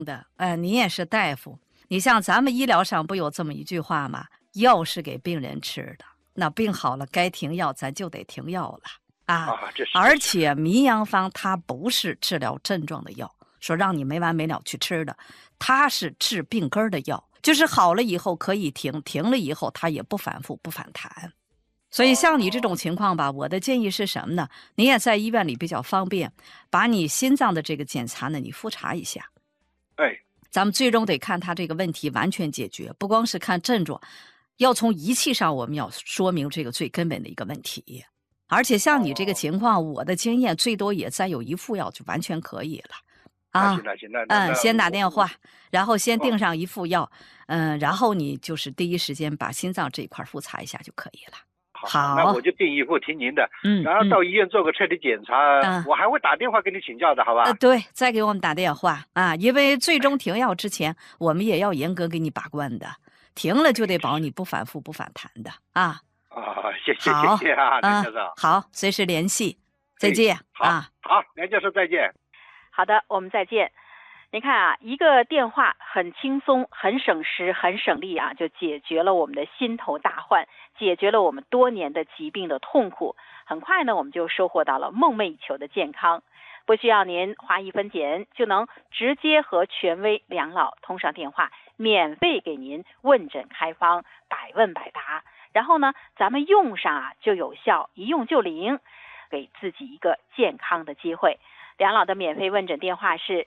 的，你也是大夫，你像咱们医疗上不有这么一句话吗？药是给病人吃的，那病好了该停药咱就得停药了啊。而且迷阳方它不是治疗症状的药，说让你没完没了去吃的，它是治病根的药，就是好了以后可以停，停了以后它也不反复不反弹。所以像你这种情况吧，我的建议是什么呢？你也在医院里比较方便，把你心脏的这个检查呢，你复查一下。咱们最终得看他这个问题完全解决，不光是看症状，要从仪器上我们要说明这个最根本的一个问题。而且像你这个情况，我的经验最多也再有一副药就完全可以了。 行， 先打电话，然后先订上一副药，然后你就是第一时间把心脏这一块复查一下就可以了。 好，那我就订一副听您的，然后到医院做个彻底检查，我还会打电话给你请教的，好吧？ 对，再给我们打电话啊，因为最终停药之前，我们也要严格给你把关的，停了就得保你不反复不反弹的啊。 谢谢啊，梁教授。 好，随时联系，再见好，梁教授再见。 好的，我们再见。您看啊，一个电话很轻松、很省时、很省力啊，就解决了我们的心头大患，解决了我们多年的疾病的痛苦。很快呢，我们就收获到了梦寐以求的健康，不需要您花1分钱就能直接和权威梁老通上电话，免费给您问诊开方，百问百答。然后呢，咱们用上啊就有效，一用就灵，给自己一个健康的机会。梁老的免费问诊电话是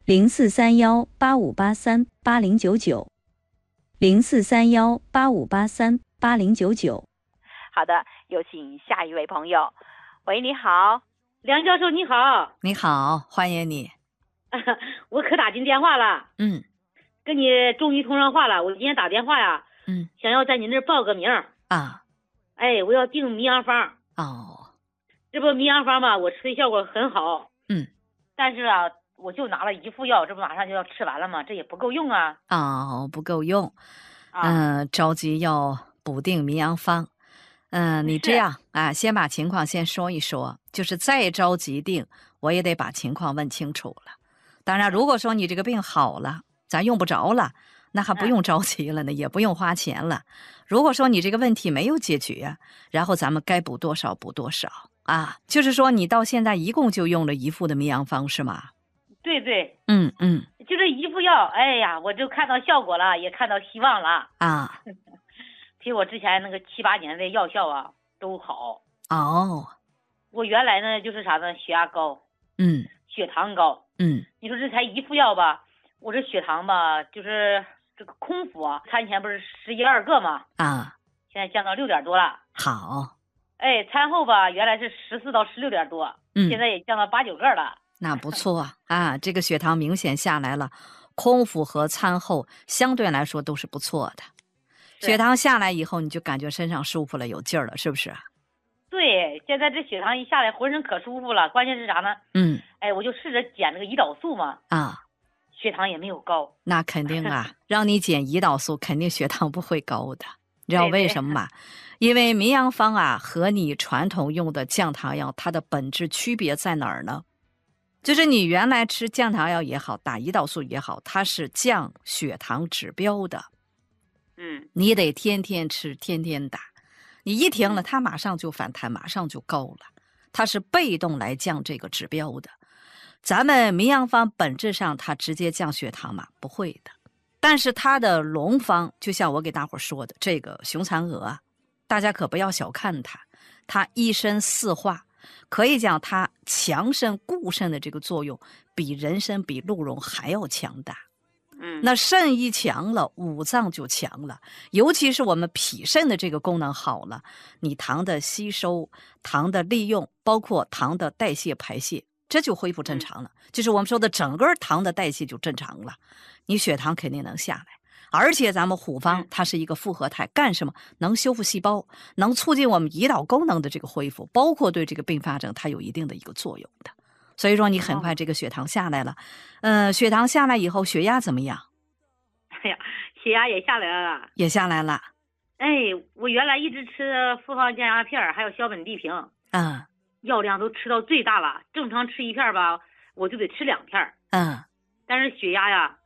043185838099，043185838099。 好的，有请下一位朋友。喂，你好。 梁教授你好。 你好，欢迎你。 我可打进电话了。跟你终于通上话了。我今天打电话呀，想要在您这报个名啊。 我要订迷阳方。这不迷阳方嘛，我吃的效果很好。但是啊，我就拿了一副药，这不马上就要吃完了吗？这也不够用啊。 不够用。着急要补订迷阳方。你这样啊，先把情况先说一说，就是再着急订，我也得把情况问清楚了。当然，如果说你这个病好了，咱用不着了，那还不用着急了呢，也不用花钱了。如果说你这个问题没有解决，然后咱们该补多少补多少啊。就是说你到现在一共就用了一副的迷阳方是吗？ 对。 就这一副药，哎呀，我就看到效果了，也看到希望了啊。 比我之前那个7、8年的药效啊都好。我原来呢就是啥呢，血压高，血糖高，你说这才一副药吧，我这血糖吧就是这个空腹啊，餐前不是11、12个吗？现在降到6点多了。 好。 餐后吧原来是14到16点多，现在也降到8、9个了。 那不错啊，这个血糖明显下来了，空腹和餐后相对来说都是不错的。血糖下来以后，你就感觉身上舒服了，有劲儿了，是不是？ 对，现在这血糖一下来，浑身可舒服了。关键是啥呢？我就试着减这个胰岛素嘛。血糖也没有高。 那肯定啊，让你减胰岛素，肯定血糖不会高的。你知道为什么吗？因为迷阳方啊和你传统用的降糖药，它的本质区别在哪儿呢？就是你原来吃降糖药也好，打胰岛素也好，它是降血糖指标的。你得天天吃，天天打，你一停了，它马上就反弹，马上就高了，它是被动来降这个指标的。咱们迷阳方本质上它直接降血糖嘛，不会的。但是它的龙方，就像我给大伙说的，这个熊蚕蛾啊，大家可不要小看它，它一身四化，可以讲它强肾固肾的这个作用，比人参比鹿茸还要强大。那肾一强了，五脏就强了，尤其是我们脾肾的这个功能好了，你糖的吸收、糖的利用，包括糖的代谢排泄，这就恢复正常了。就是我们说的整个糖的代谢就正常了，你血糖肯定能下来。而且咱们虎方它是一个复合态，干什么？能修复细胞，能促进我们胰岛功能的这个恢复，包括对这个并发症它有一定的一个作用的。所以说你很快这个血糖下来了。血糖下来以后，血压怎么样？ 血压也下来了。 也下来了。 我原来一直吃复方降压片还有硝苯地平，药量都吃到最大了，正常吃1片吧，我就得吃2片。 但是血压呀